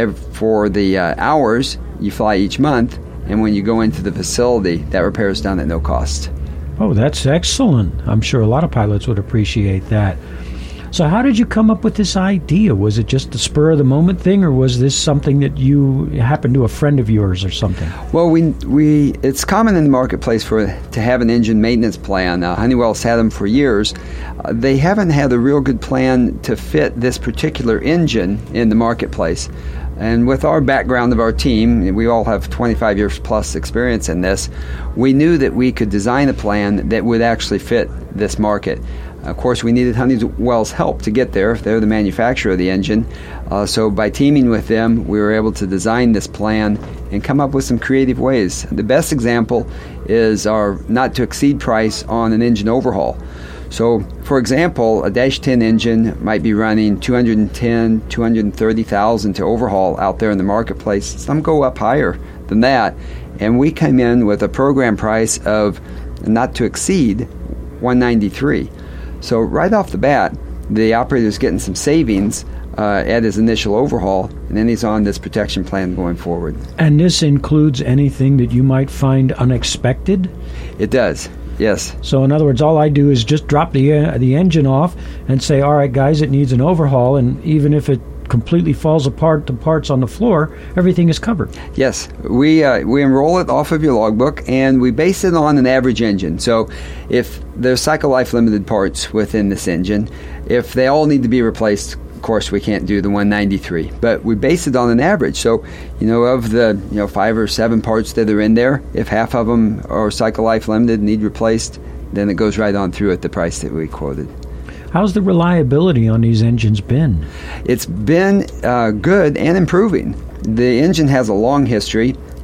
for the hours you fly each month, and when you go into the facility, that repair is done at no cost. Oh, that's excellent. I'm sure a lot of pilots would appreciate that. So how did you come up with this idea? Was it just a spur-of-the-moment thing, or was this something that you happened to a friend of yours or something? Well, it's common in the marketplace to have an engine maintenance plan. Honeywell's had them for years. They haven't had a real good plan to fit this particular engine in the marketplace. And with our background of our team, we all have 25 years plus experience in this, we knew that we could design a plan that would actually fit this market. Of course, we needed Honeywell's help to get there. They're the manufacturer of the engine. So by teaming with them, we were able to design this plan and come up with some creative ways. The best example is our not-to-exceed price on an engine overhaul. So, for example, a Dash 10 engine might be running $210,000, $230,000 to overhaul out there in the marketplace. Some go up higher than that. And we came in with a program price of not to exceed $193,000. So right off the bat, the operator's getting some savings at his initial overhaul, and then he's on this protection plan going forward. And this includes anything that you might find unexpected? It does, yes. So in other words, all I do is just drop the engine off and say, all right, guys, it needs an overhaul, and even if it completely falls apart to parts on the floor, everything is covered. Yes, we enroll it off of your logbook, and we base it on an average engine. So if there's cycle life limited parts within this engine, if they all need to be replaced, of course we can't do the 193, but we base it on an average. So of the 5 or 7 parts that are in there, if half of them are cycle life limited, need replaced, then it goes right on through at the price that we quoted. How's the reliability on these engines been? It's been good and improving. The engine has a long history,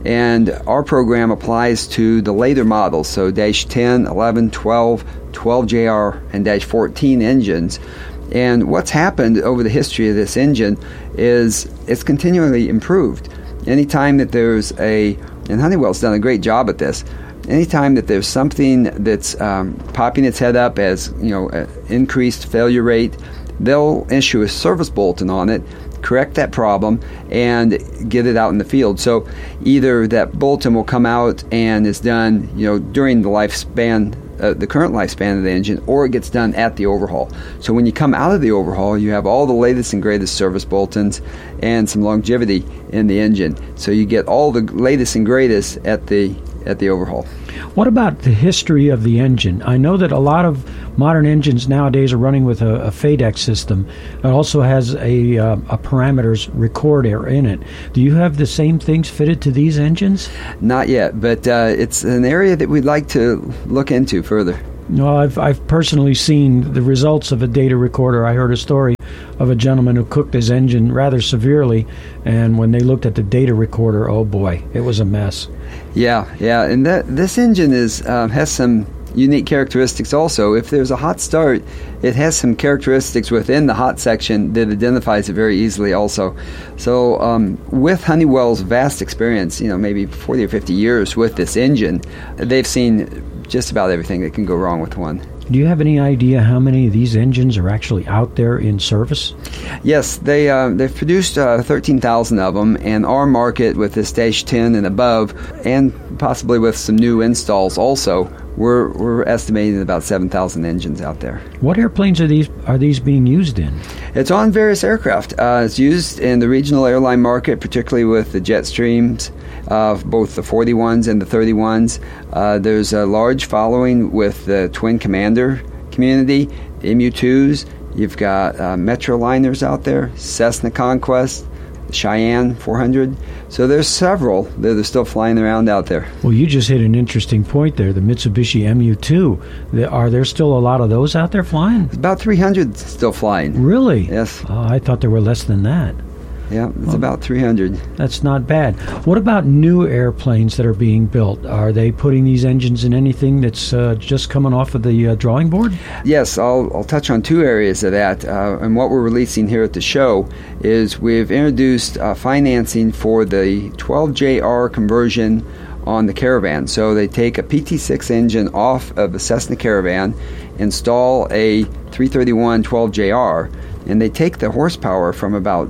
And our program applies to the later models, so Dash 10, 11, 12, 12JR, and Dash 14 engines. And what's happened over the history of this engine is it's continually improved. Anytime that there's and Honeywell's done a great job at this, anytime that there's something that's popping its head up as, increased failure rate, they'll issue a service bulletin on it, correct that problem, and get it out in the field. So either that bulletin will come out and is done, during the lifespan, the current lifespan of the engine, or it gets done at the overhaul. So when you come out of the overhaul, you have all the latest and greatest service bulletins and some longevity in the engine. So you get all the latest and greatest at the overhaul. What about the history of the engine? I know that a lot of modern engines nowadays are running with a FADEC system. It also has a parameters recorder in it. Do you have the same things fitted to these engines? Not yet, but it's an area that we'd like to look into further. No, I've personally seen the results of a data recorder. I heard a story of a gentleman who cooked his engine rather severely, and when they looked at the data recorder, oh boy, it was a mess. Yeah, and this engine has some unique characteristics also. If there's a hot start, it has some characteristics within the hot section that identifies it very easily also. So with Honeywell's vast experience, maybe 40 or 50 years with this engine, they've seen just about everything that can go wrong with one. Do you have any idea how many of these engines are actually out there in service? Yes, they've produced 13,000 of them, and our market with this Dash 10 and above, and possibly with some new installs also, we're estimating about 7,000 engines out there. What airplanes are these being used in? It's on various aircraft. It's used in the regional airline market, particularly with the Jetstreams, both the 41s and the 31s. There's a large following with the Twin Commander community, the MU-2s. You've got Metroliners out there, Cessna Conquest, Cheyenne 400. So there's several that are still flying around out there. Well, you just hit an interesting point there, the Mitsubishi MU-2. Are there still a lot of those out there flying? About 300 still flying. Really? Yes. Oh, I thought there were less than that. Yeah, it's about 300. That's not bad. What about new airplanes that are being built? Are they putting these engines in anything that's just coming off of the drawing board? Yes, I'll touch on two areas of that. And what we're releasing here at the show is we've introduced financing for the 12JR conversion on the Caravan. So they take a PT6 engine off of a Cessna Caravan, install a 331 12JR, and they take the horsepower from about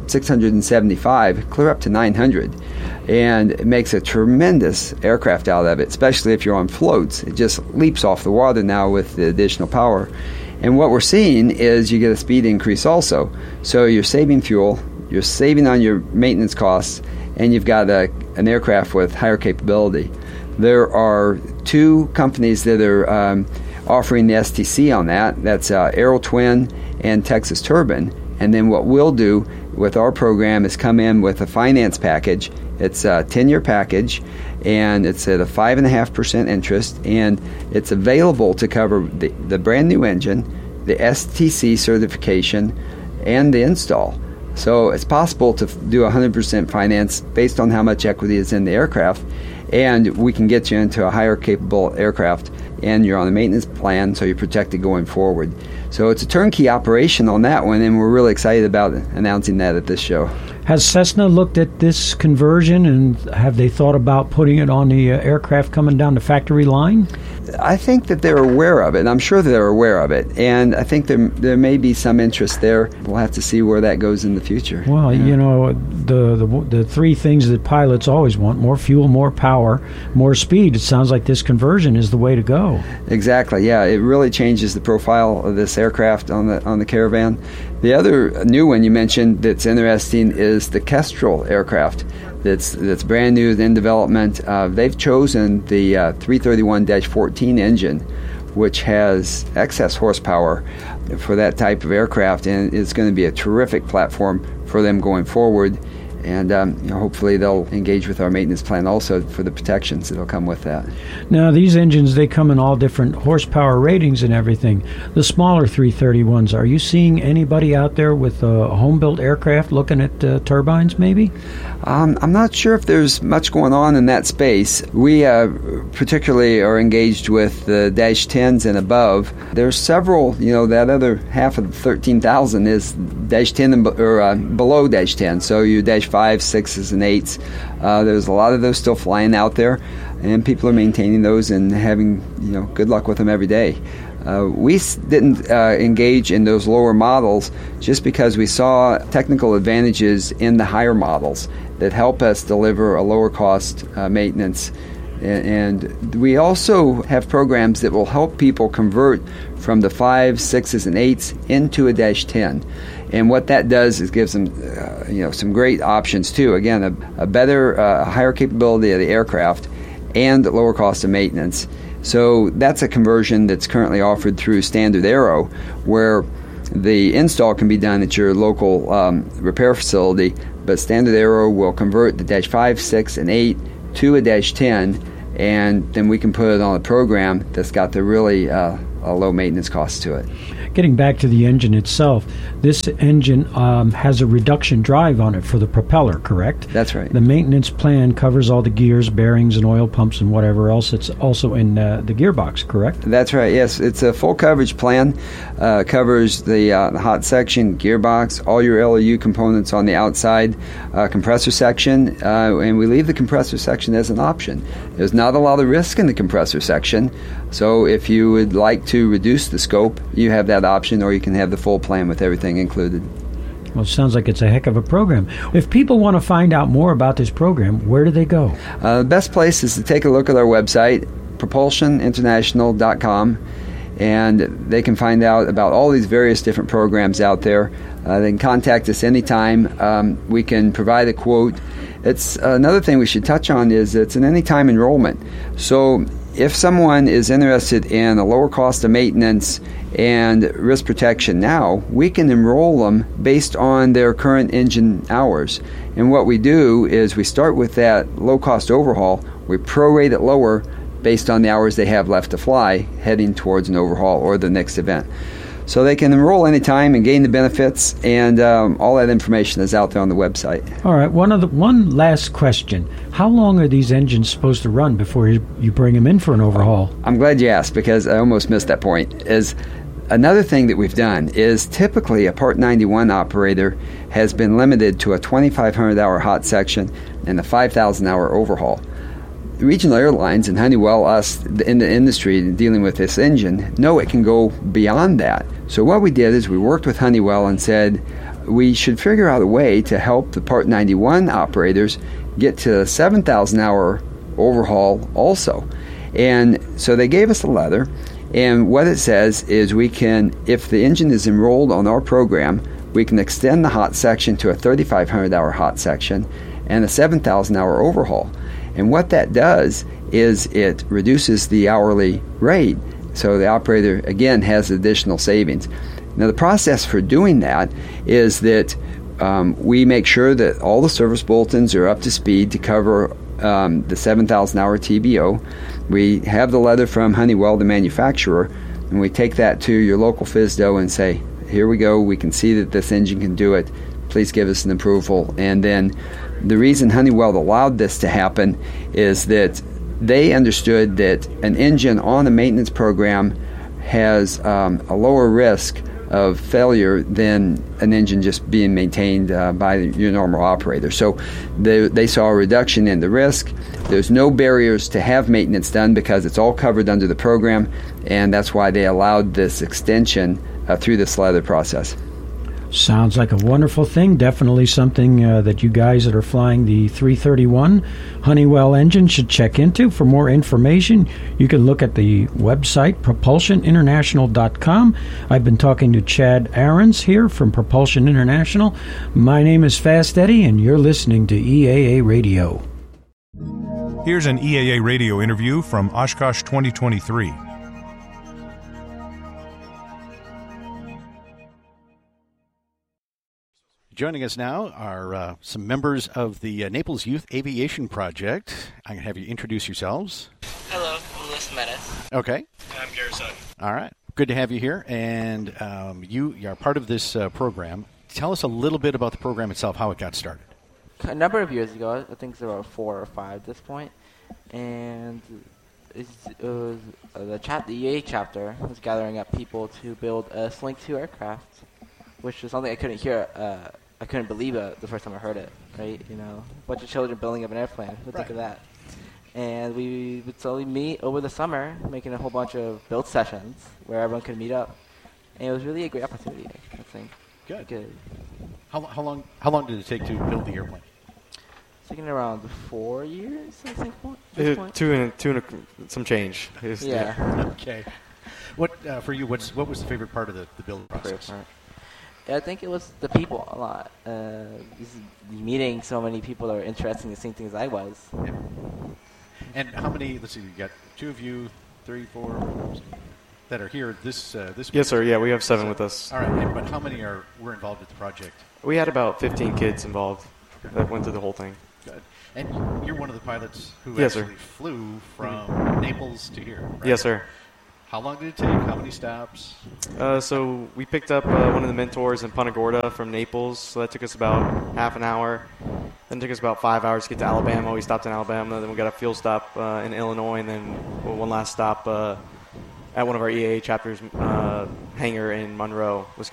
675 clear up to 900, and it makes a tremendous aircraft out of it, especially if you're on floats. It just leaps off the water now with the additional power. And what we're seeing is you get a speed increase also. So you're saving fuel, you're saving on your maintenance costs, and you've got an aircraft with higher capability. There are two companies that are offering the STC on that. That's Aerotwin and Texas Turbine. And then what we'll do with our program is come in with a finance package. It's a 10-year package, and it's at a 5.5% interest, and it's available to cover the brand new engine, the STC certification, and the install. So it's possible to do 100% finance based on how much equity is in the aircraft, and we can get you into a higher capable aircraft, and you're on a maintenance plan, so you're protected going forward. So it's a turnkey operation on that one, and we're really excited about announcing that at this show. Has Cessna looked at this conversion, and have they thought about putting it on the aircraft coming down the factory line? I think that they're aware of it, and I'm sure they're aware of it, and I think there may be some interest there. We'll have to see where that goes in the future. Well, yeah. You know, the three things that pilots always want: more fuel, more power, more speed. It sounds like this conversion is the way to go. Exactly, yeah. It really changes the profile of this aircraft on the Caravan. The other new one you mentioned that's interesting is the Kestrel aircraft. That's brand new in development. They've chosen the 331-14 engine, which has excess horsepower for that type of aircraft, and it's going to be a terrific platform for them going forward. And hopefully they'll engage with our maintenance plan also for the protections that'll come with that. Now, these engines, they come in all different horsepower ratings and everything. The smaller 331s, are you seeing anybody out there with a home-built aircraft looking at turbines maybe? I'm not sure if there's much going on in that space. We particularly are engaged with the Dash 10s and above. There's several, that other half of the 13,000 is Dash 10 or below Dash 10. So your Dash 5, 6s, and 8s. There's a lot of those still flying out there, and people are maintaining those and having good luck with them every day. We didn't engage in those lower models just because we saw technical advantages in the higher models that help us deliver a lower cost maintenance. And we also have programs that will help people convert from the 5s, 6s, and 8s into a Dash 10. And what that does is gives them some great options too. Again, a better, higher capability of the aircraft and lower cost of maintenance. So that's a conversion that's currently offered through Standard Aero, where the install can be done at your local repair facility, but Standard Aero will convert the Dash 5, 6, and 8 to a Dash 10, and then we can put it on a program that's got the really low maintenance costs to it. Getting back to the engine itself, this engine has a reduction drive on it for the propeller, correct? That's right. The maintenance plan covers all the gears, bearings, and oil pumps and whatever else. It's also in the gearbox, correct? That's right, yes. It's a full coverage plan. Covers the hot section, gearbox, all your LEU components on the outside, compressor section, and we leave the compressor section as an option. There's not a lot of risk in the compressor section, so if you would like to reduce the scope, you have that option, or you can have the full plan with everything included. Well, it sounds like it's a heck of a program. If people want to find out more about this program, where do they go? The best place is to take a look at our website, propulsioninternational.com, and they can find out about all these various different programs out there. They can contact us anytime. We can provide a quote. It's another thing we should touch on is it's an anytime enrollment. So if someone is interested in a lower cost of maintenance and risk protection now, we can enroll them based on their current engine hours. And what we do is we start with that low-cost overhaul. We prorate it lower based on the hours they have left to fly, heading towards an overhaul or the next event. So they can enroll anytime and gain the benefits, and all that information is out there on the website. All right, one last question. How long are these engines supposed to run before you bring them in for an overhaul? I'm glad you asked, because I almost missed that point. Is another thing that we've done is typically a Part 91 operator has been limited to a 2,500-hour hot section and a 5,000-hour overhaul. Regional airlines and Honeywell, us in the industry dealing with this engine, know it can go beyond that. So what we did is we worked with Honeywell and said we should figure out a way to help the Part 91 operators get to a 7,000-hour overhaul also. And so they gave us a letter, and what it says is we can, if the engine is enrolled on our program, we can extend the hot section to a 3,500-hour hot section and a 7,000-hour overhaul. And what that does is it reduces the hourly rate, so the operator, again, has additional savings. Now, the process for doing that is that we make sure that all the service bulletins are up to speed to cover the 7,000-hour TBO. We have the letter from Honeywell, the manufacturer, and we take that to your local FSDO and say, here we go, we can see that this engine can do it. Please give us an approval. And then the reason Honeywell allowed this to happen is that they understood that an engine on a maintenance program has a lower risk of failure than an engine just being maintained by your normal operator. So they saw a reduction in the risk. There's no barriers to have maintenance done because it's all covered under the program, and that's why they allowed this extension through this leather process. Sounds like a wonderful thing. Definitely something that you guys that are flying the 331 Honeywell engine should check into. For more information, you can look at the website, propulsioninternational.com. I've been talking to Chad Ahrens here from Propulsion International. My name is Fast Eddie, and you're listening to EAA Radio. Here's an EAA Radio interview from Oshkosh 2023. Joining us now are some members of the Naples Youth Aviation Project. I'm going to have you introduce yourselves. Hello, I'm Luis Menace. Okay. I'm Garrett Sutton. All right. Good to have you here. And you are part of this program. Tell us a little bit about the program itself, how it got started. A number of years ago, I think it's about 4 or 5 at this point, and it was, the EA chapter was gathering up people to build a Slink 2 aircraft, which was something I couldn't hear. I couldn't believe it the first time I heard it. Right, a bunch of children building up an airplane. Who'd think of that? And we would slowly meet over the summer, making a whole bunch of build sessions where everyone could meet up, and it was really a great opportunity. I think. Good. How long did it take to build the airplane? It's taken around 4 years, I think. Two and some change. Yeah. Okay. What for you? What was the favorite part of the build process? I think it was the people a lot. Meeting so many people that were interested in the same things I was. Yeah. And how many? Let's see. You got 2 of you, 3, 4 that are here this week. Yes, sir. Yeah, we have 7 with us. All right. But how many were involved with the project? We had about 15 kids involved that went through the whole thing. Good. And you're one of the pilots who Yes, actually sir. flew from Naples to here, right? Yes, sir. How long did it take? How many stops? So we picked up one of the mentors in Punta Gorda from Naples, so that took us about half an hour. Then it took us about 5 hours to get to Alabama. We stopped in Alabama, then we got a fuel stop in Illinois, and then one last stop at one of our EAA chapters hangar in Monroe, Wisconsin.